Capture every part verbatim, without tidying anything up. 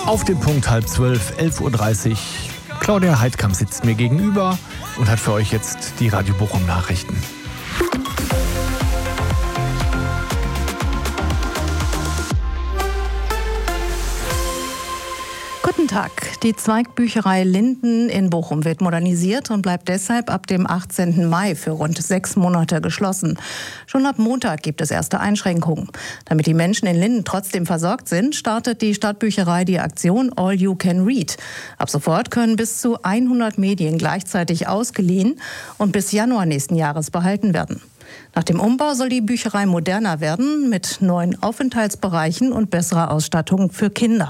Auf den Punkt halb zwölf, elf Uhr dreißig. Claudia Heidkamp sitzt mir gegenüber und hat für euch jetzt die Radio Bochum Nachrichten. Guten Tag. Die Zweigbücherei Linden in Bochum wird modernisiert und bleibt deshalb ab dem achtzehnten Mai für rund sechs Monate geschlossen. Schon ab Montag gibt es erste Einschränkungen. Damit die Menschen in Linden trotzdem versorgt sind, startet die Stadtbücherei die Aktion All You Can Read. Ab sofort können bis zu hundert Medien gleichzeitig ausgeliehen und bis Januar nächsten Jahres behalten werden. Nach dem Umbau soll die Bücherei moderner werden mit neuen Aufenthaltsbereichen und besserer Ausstattung für Kinder.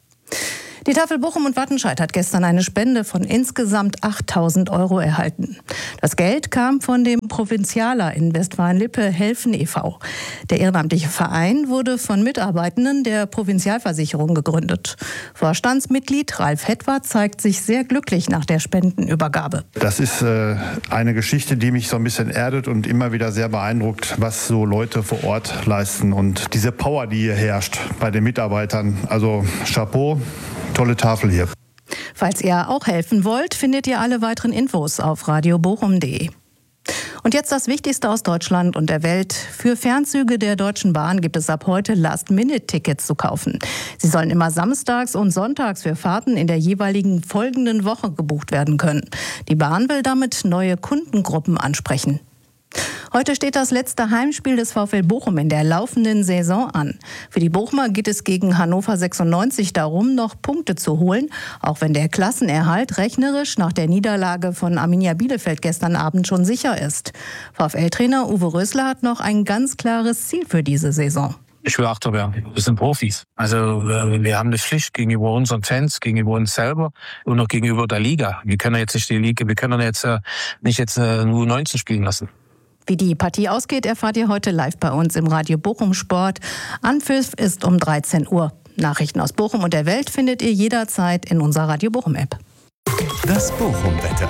Die Tafel Bochum und Wattenscheid hat gestern eine Spende von insgesamt achttausend Euro erhalten. Das Geld kam von dem Provinzialer in Westfalen-Lippe Helfen e V Der ehrenamtliche Verein wurde von Mitarbeitenden der Provinzialversicherung gegründet. Vorstandsmitglied Ralf Hetwer zeigt sich sehr glücklich nach der Spendenübergabe. Das ist äh, eine Geschichte, die mich so ein bisschen erdet und immer wieder sehr beeindruckt, was so Leute vor Ort leisten. Und diese Power, die hier herrscht bei den Mitarbeitern. Also Chapeau. Tolle Tafel hier. Falls ihr auch helfen wollt, findet ihr alle weiteren Infos auf radio bochum punkt de. Und jetzt das Wichtigste aus Deutschland und der Welt. Für Fernzüge der Deutschen Bahn gibt es ab heute Last-Minute-Tickets zu kaufen. Sie sollen immer samstags und sonntags für Fahrten in der jeweiligen folgenden Woche gebucht werden können. Die Bahn will damit neue Kundengruppen ansprechen. Heute steht das letzte Heimspiel des VfL Bochum in der laufenden Saison an. Für die Bochumer geht es gegen Hannover sechsundneunzig darum, noch Punkte zu holen, auch wenn der Klassenerhalt rechnerisch nach der Niederlage von Arminia Bielefeld gestern Abend schon sicher ist. VfL-Trainer Uwe Rösler hat noch ein ganz klares Ziel für diese Saison. Ich will Achter werden. Wir sind Profis. Also wir haben eine Pflicht gegenüber unseren Fans, gegenüber uns selber und auch gegenüber der Liga. Wir können jetzt nicht die Liga, wir können jetzt nicht jetzt nur U neunzehn spielen lassen. Wie die Partie ausgeht, erfahrt ihr heute live bei uns im Radio Bochum Sport. Anpfiff ist um dreizehn Uhr. Nachrichten aus Bochum und der Welt findet ihr jederzeit in unserer Radio Bochum App. Das Bochum-Wetter.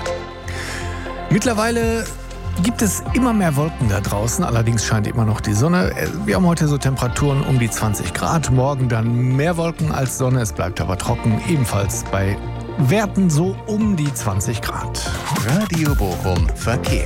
Mittlerweile gibt es immer mehr Wolken da draußen, allerdings scheint immer noch die Sonne. Wir haben heute so Temperaturen um die zwanzig Grad, morgen dann mehr Wolken als Sonne, es bleibt aber trocken, ebenfalls bei Werten so um die zwanzig Grad. Radio Bochum Verkehr.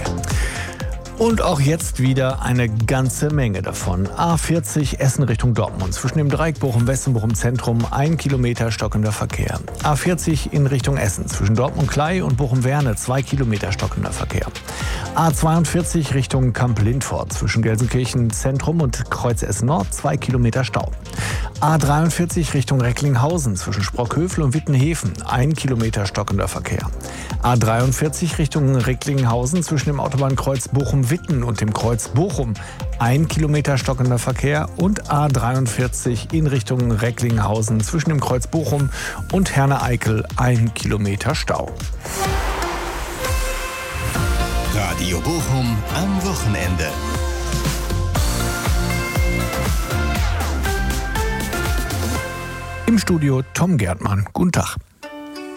Und auch jetzt wieder eine ganze Menge davon. A vierzig Essen Richtung Dortmund. Zwischen dem Dreieck Bochum-West und Bochum-Zentrum ein Kilometer stockender Verkehr. A vierzig in Richtung Essen. Zwischen Dortmund-Klei und Bochum-Werne zwei Kilometer stockender Verkehr. A zweiundvierzig Richtung Kamp-Lindfort. Zwischen Gelsenkirchen Zentrum und Kreuz Essen Nord zwei Kilometer Stau. A dreiundvierzig Richtung Recklinghausen. Zwischen Sprockhövel und Wittenhäfen ein Kilometer stockender Verkehr. A dreiundvierzig Richtung Recklinghausen. Zwischen dem Autobahnkreuz Bochum Witten und dem Kreuz Bochum ein Kilometer stockender Verkehr und A dreiundvierzig in Richtung Recklinghausen zwischen dem Kreuz Bochum und Herne-Eickel ein Kilometer Stau. Radio Bochum am Wochenende. Im Studio Tom Gerdmann. Guten Tag.